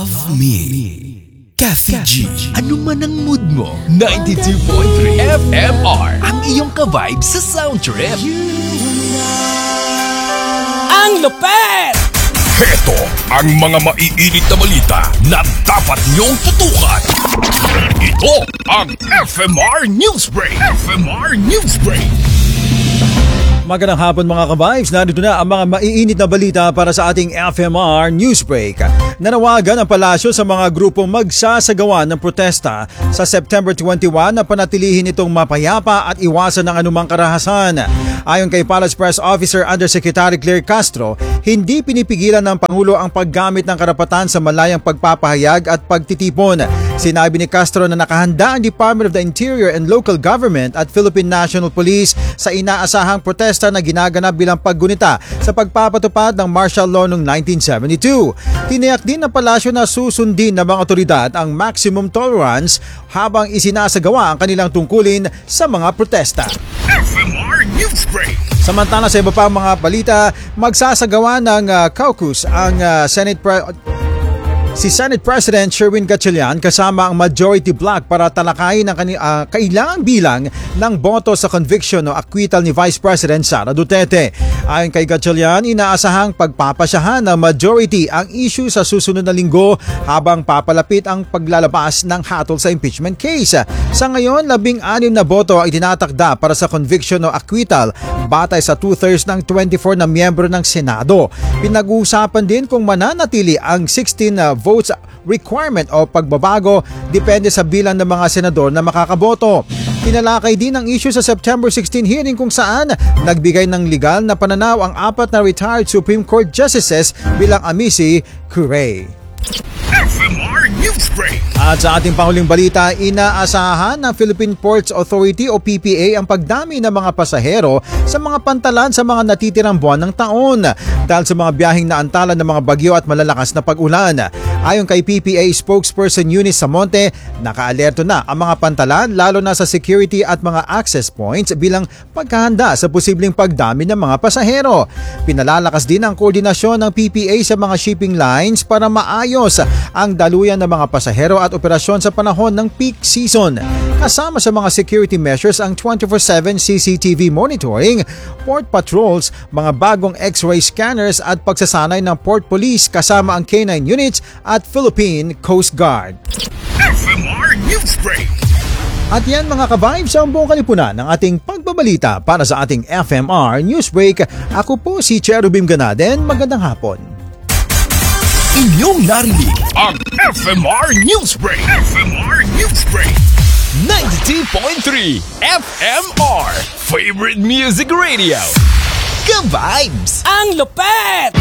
Love Me. Kathy G. Ano man ang mood mo, 92.3 FMR ang iyong ka-vibe sa sound trip. Ang lupet! Heto ang mga maiinit na balita na dapat niyong tutukan. Ito ang FMR Newsbreak. FMR Newsbreak. Magandang hapon mga ka-vibes, narito na ang mga maiinit na balita para sa ating FMR Newsbreak. Nanawagan ang palasyo sa mga grupong magsasagawa ng protesta sa September 21 na panatilihin itong mapayapa at iwasan ng anumang karahasan. Ayon kay Palace Press Officer Undersecretary Claire Castro, hindi pinipigilan ng Pangulo ang paggamit ng karapatan sa malayang pagpapahayag at pagtitipon. Sinabi ni Castro na nakahanda ang Department of the Interior and Local Government at Philippine National Police sa inaasahang protesta na ginaganap bilang paggunita sa pagpapatupad ng martial law noong 1972. Tiniyak din ng palasyo na susundin ng mga otoridad ang maximum tolerance habang isinasagawa ang kanilang tungkulin sa mga protesta. FMR Newsbreak. Samantala sa iba pa mga balita, magsasagawa ng caucus ang si Senate President Sherwin Gatchalian kasama ang majority bloc para talakayin ang kailangang bilang ng boto sa conviction o acquittal ni Vice President Sara Duterte. Ayon kay Gatchalian, inaasahang pagpapasyahan ng majority ang issue sa susunod na linggo habang papalapit ang paglalabas ng hatol sa impeachment case. Sa ngayon, 16 na boto ang itinatakda para sa conviction o acquittal batay sa 2/3 ng 24 na miyembro ng Senado. Pinag-uusapan din kung mananatili ang 16 votes requirement o pagbabago depende sa bilang ng mga senador na makakaboto. Tinalakay din ang issue sa September 16 hearing kung saan nagbigay ng legal na pananaw ang 4 na retired Supreme Court justices bilang amici curiae. FMR Newsbreak. At sa ating panghuling balita, inaasahan ng Philippine Ports Authority o PPA ang pagdami ng mga pasahero sa mga pantalan sa mga natitirang buwan ng taon dahil sa mga biyaheng naantalan ng mga bagyo at malalakas na pag-ulan. Ayon kay PPA spokesperson Eunice Samonte, nakaalerto na ang mga pantalan lalo na sa security at mga access points bilang pagkahanda sa posibleng pagdami ng mga pasahero. Pinalalakas din ang koordinasyon ng PPA sa mga shipping lines para maayos ang daluyan ng mga pasahero at operasyon sa panahon ng peak season. Kasama sa mga security measures ang 24/7 CCTV monitoring, port patrols, mga bagong X-ray scanners at pagsasanay ng port police kasama ang K9 units at Philippine Coast Guard. FMR Newsbreak. At yan mga ka-vibes ang buong kalipunan ng ating pagbabalita para sa ating FMR Newsbreak. Ako po si Cherubim Ganaden. Magandang hapon. Inyong narinig Ang FMR Newsbreak. FMR Newsbreak. 92.3 FMR Favorite Music Radio. Ka-vibes! Ang lupet!